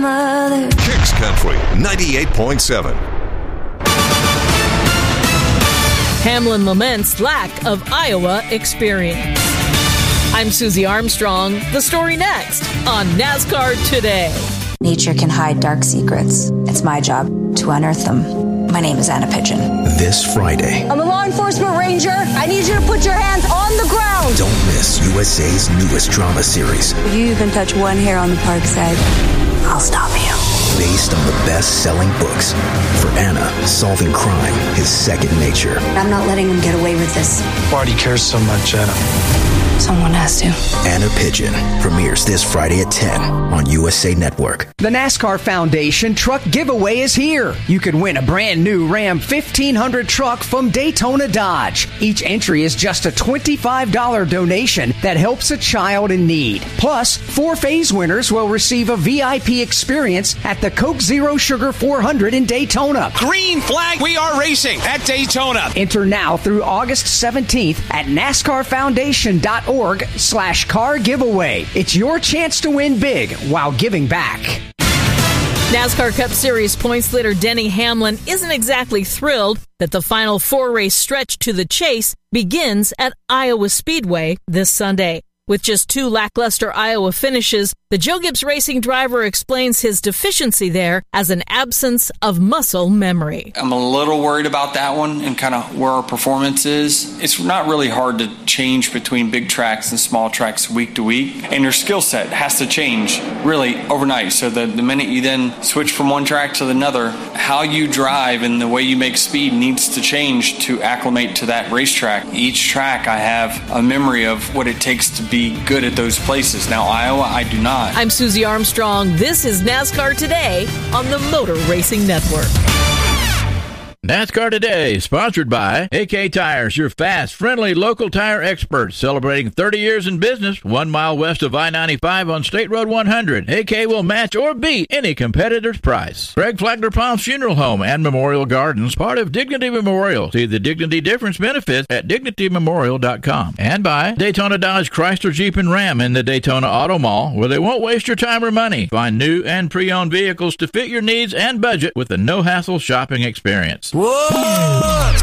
Kicks Country 98.7. Hamlin laments lack of Iowa experience. I'm Susie Armstrong. The story next on NASCAR Today. Nature can hide dark secrets. It's my job to unearth them. My name is Anna Pigeon. This Friday. I'm a law enforcement ranger. I need you to put your hands on the ground. Don't miss USA's newest drama series. If you even touch one hair on the park side, I'll stop you. Based on the best-selling books. For Anna, solving crime is second nature. I'm not letting him get away with this. Why do you care so much, Anna? Someone has to. Anna Pigeon premieres this Friday at 10 on USA Network. The NASCAR Foundation Truck Giveaway is here. You can win a brand new Ram 1500 truck from Daytona Dodge. Each entry is just a $25 donation that helps a child in need. Plus, 4 phase winners will receive a VIP experience at the Coke Zero Sugar 400 in Daytona. Green flag, we are racing at Daytona. Enter now through August 17th at NASCARFoundation.org/car giveaway. It's your chance to win big while giving back. NASCAR Cup Series points leader Denny Hamlin isn't exactly thrilled that the final 4-race stretch to the chase begins at Iowa Speedway this Sunday. With just 2 lackluster Iowa finishes, the Joe Gibbs Racing driver explains his deficiency there as an absence of muscle memory. I'm a little worried about that one and kind of where our performance is. It's not really hard to change between big tracks and small tracks week to week, and your skill set has to change really overnight. So the minute you then switch from one track to another, how you drive and the way you make speed needs to change to acclimate to that racetrack. Each track I have a memory of what it takes to be good at those places. Now, Iowa, I do not. I'm Susie Armstrong. This is NASCAR Today on the Motor Racing Network. NASCAR Today, sponsored by AK Tires, your fast, friendly, local tire experts, celebrating 30 years in business, 1 mile west of I-95 on State Road 100. AK will match or beat any competitor's price. Greg Flagler Palms Funeral Home and Memorial Gardens, part of Dignity Memorial. See the Dignity Difference benefits at DignityMemorial.com. And by Daytona Dodge Chrysler Jeep and Ram in the Daytona Auto Mall, where they won't waste your time or money. Find new and pre-owned vehicles to fit your needs and budget with a no-hassle shopping experience. Whoa!